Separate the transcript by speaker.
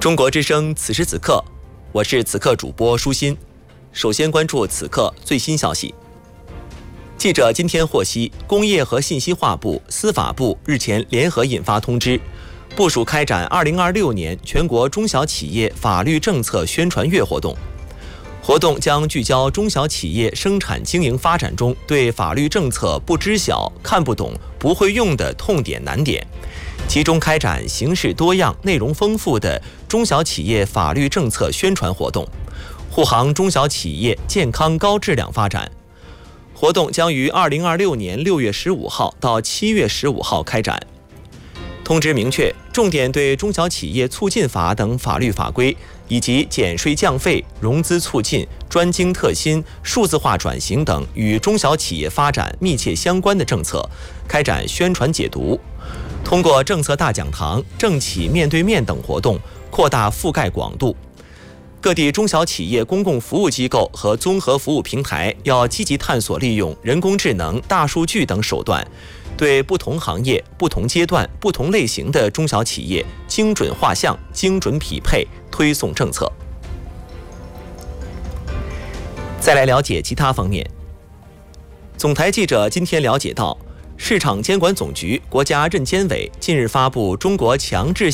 Speaker 1: 中国之声此时此刻，我是此刻主播舒心。首先关注此刻最新消息。记者今天获悉，工业和信息化部、司法部日前联合印发通知，部署开展2026年全国中小企业法律政策宣传月活动。活动将聚焦中小企业生产经营发展中对法律政策不知晓、看不懂、不会用的痛点难点，集中开展形式多样、内容丰富的中小企业法律政策宣传活动，护航中小企业健康高质量发展。活动将于2026年6月15号到7月15号开展。通知明确，重点对中小企业促进法等法律法规以及减税降费、融资促进、专精特新、数字化转型等与中小企业发展密切相关的政策开展宣传解读，通过政策大讲堂、政企面对面等活动扩大覆盖广度。各地中小企业公共服务机构和综合服务平台要积极探索利用人工智能、大数据等手段，对不同行业、不同阶段、不同类型的中小企业精准画像、精准匹配，推送政策。再来了解其他方面。总台记者今天了解到，市场监管总局、国家认监委近日发布《中国强制